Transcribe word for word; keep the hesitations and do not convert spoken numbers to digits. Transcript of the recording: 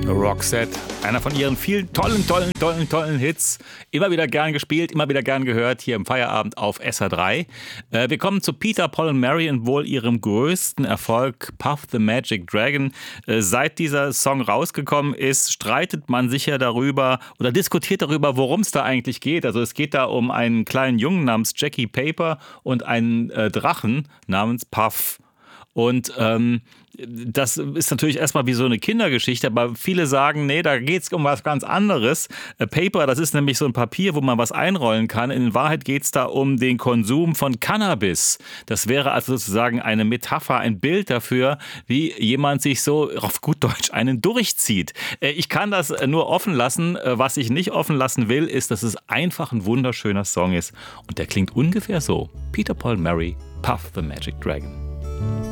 Roxette, einer von ihren vielen tollen, tollen, tollen, tollen Hits. Immer wieder gern gespielt, immer wieder gern gehört hier im Feierabend auf S R drei. Äh, wir kommen zu Peter, Paul und Mary und wohl ihrem größten Erfolg, Puff the Magic Dragon. Äh, seit dieser Song rausgekommen ist, streitet man sich ja darüber oder diskutiert darüber, worum es da eigentlich geht. Also es geht da um einen kleinen Jungen namens Jackie Paper und einen äh, Drachen namens Puff. Und ähm, das ist natürlich erstmal wie so eine Kindergeschichte, aber viele sagen, nee, da geht es um was ganz anderes. Paper, das ist nämlich so ein Papier, wo man was einrollen kann. In Wahrheit geht es da um den Konsum von Cannabis. Das wäre also sozusagen eine Metapher, ein Bild dafür, wie jemand sich so auf gut Deutsch einen durchzieht. Ich kann das nur offen lassen. Was ich nicht offen lassen will, ist, dass es einfach ein wunderschöner Song ist. Und der klingt ungefähr so. Peter, Paul, Mary, Puff the Magic Dragon.